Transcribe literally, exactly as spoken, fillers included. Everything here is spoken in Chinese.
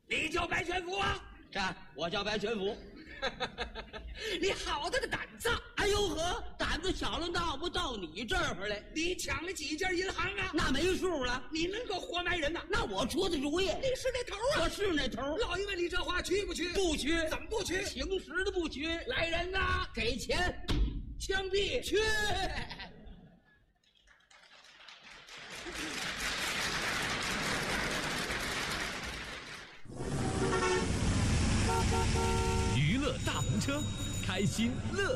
你叫白全福啊？ 是，我叫白全福。 你好大的胆子！ 哎呦呵，胆子小了闹不到你这儿来。 你抢了几家银行啊？ 那没数了。 你能够活埋人呐？ 那我出的主意。 你是那头啊？ 我是那头。 老爷问你这话去不去？ 不去。 怎么不去？ 平时的不去。 来人呐， 给钱， 枪毙！ 去。 娱乐大篷车，开心乐